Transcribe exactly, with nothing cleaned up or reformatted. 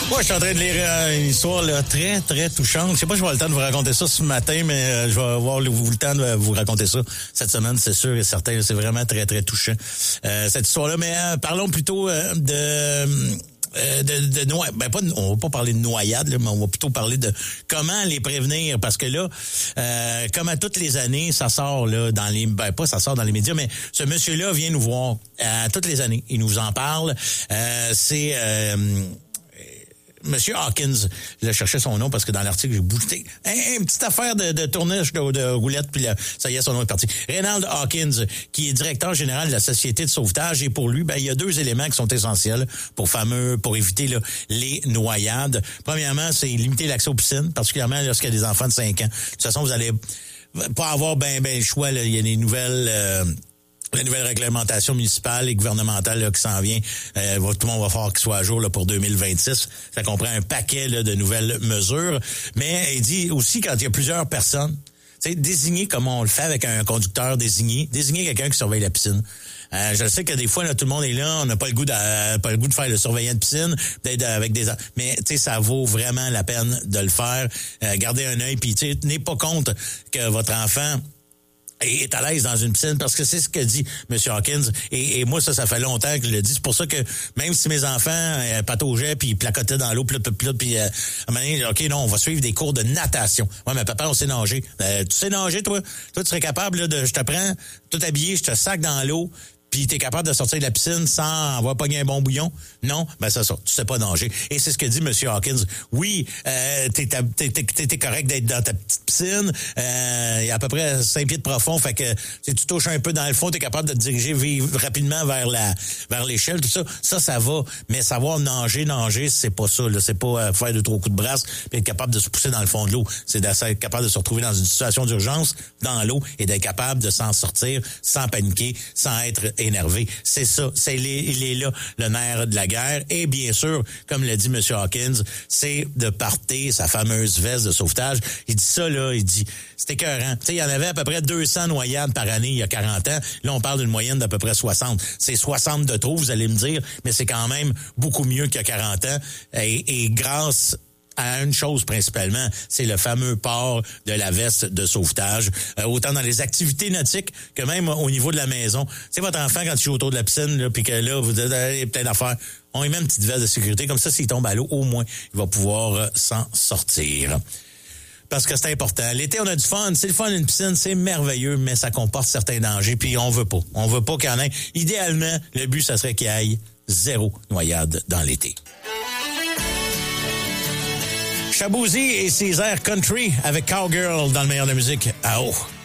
Moi, je suis en train de lire euh, une histoire là, très, très touchante. Je sais pas si je vais avoir le temps de vous raconter ça ce matin, mais euh, je vais avoir le, le temps de vous raconter ça cette semaine, c'est sûr et certain. C'est vraiment très, très touchant, euh, cette histoire-là. Mais euh, parlons plutôt euh, de... Euh, de, de noyade. Ben pas, on va pas parler de noyade, là, mais on va plutôt parler de comment les prévenir, parce que là, euh, comme à toutes les années, ça sort là dans les, ben pas ça sort dans les médias, mais ce monsieur-là vient nous voir à toutes les années. Il nous en parle. Euh, c'est euh, Monsieur Hawkins, je cherchais son nom parce que dans l'article, j'ai bougé. Un, une petite affaire de, de tournage de, de roulette, puis là, ça y est, son nom est parti. Reynald Hawkins, qui est directeur général de la Société de sauvetage, et pour lui, ben, il y a deux éléments qui sont essentiels pour fameux, pour éviter là, les noyades. Premièrement, c'est limiter l'accès aux piscines, particulièrement lorsqu'il y a des enfants de cinq ans. De toute façon, vous allez pas avoir ben, ben le choix, là. Il y a des nouvelles... Euh, La nouvelle réglementation municipale et gouvernementale là, qui s'en vient, euh, tout le monde va falloir qu'il soit à jour là, pour deux mille vingt-six. Ça comprend un paquet là, de nouvelles mesures. Mais il dit aussi, quand il y a plusieurs personnes, tu sais, désigner comme on le fait avec un conducteur désigné, désigner quelqu'un qui surveille la piscine. Euh, je sais que des fois, là, tout le monde est là, on n'a pas le goût de, euh, pas le goût de faire le surveillant de piscine, d'être avec des, mais tu sais, ça vaut vraiment la peine de le faire. Euh, gardez un œil, puis tu sais, tenez pas compte que votre enfant est à l'aise dans une piscine, parce que c'est ce que dit M. Hawkins. Et, et moi, ça, ça fait longtemps que je le dis. C'est pour ça que même si mes enfants euh, pataugeaient puis placotaient dans l'eau, plut, plut, plut, puis euh, à un moment donné, OK, non, on va suivre des cours de natation. Ouais, mais papa, on sait nager. Euh, tu sais nager, toi? Toi, tu serais capable là, de, je te prends, tout habillé, je te sac dans l'eau, puis t'es capable de sortir de la piscine sans avoir pogné un bon bouillon? Non? Ben ça, ça, tu sais pas nager. Et c'est ce que dit M. Hawkins. Oui, euh, t'es, t'es, t'es, t'es correct d'être dans ta petite piscine. Euh, il y a à peu près cinq pieds de profond, fait que si tu touches un peu dans le fond, t'es capable de te diriger vivre rapidement vers la vers l'échelle, tout ça. Ça, ça va. Mais savoir nager, nager, c'est pas ça. Là. C'est pas euh, faire deux, trois coups de brasse puis être capable de se pousser dans le fond de l'eau. C'est d'être capable de se retrouver dans une situation d'urgence dans l'eau et d'être capable de s'en sortir sans paniquer, sans être énervé. C'est ça. C'est les, il est là, le nerf de la guerre. Et bien sûr, comme l'a dit M. Hawkins, c'est de porter sa fameuse veste de sauvetage. Il dit ça, là, il dit, c'était écœurant. Tu sais, il y en avait à peu près deux cents noyades par année il y a quarante ans. Là, on parle d'une moyenne d'à peu près soixante. C'est soixante de trop, vous allez me dire, mais c'est quand même beaucoup mieux qu'il y a quarante ans. Et, et grâce à une chose principalement, c'est le fameux port de la veste de sauvetage, euh, autant dans les activités nautiques que même au niveau de la maison. Tu sais, votre enfant, quand il joue autour de la piscine, là, puis que là, vous dites, il y a peut-être d'affaires, on lui met une petite veste de sécurité, comme ça, s'il tombe à l'eau, au moins, il va pouvoir euh, s'en sortir. Parce que c'est important. L'été, on a du fun. C'est le fun d'une piscine, c'est merveilleux, mais ça comporte certains dangers, puis on veut pas. On veut pas qu'il y en ait. Idéalement, le but, ça serait qu'il y ait zéro noyade dans l'été. Shaboozey et ses airs country avec Cowgirl dans le meilleur de la musique à haut.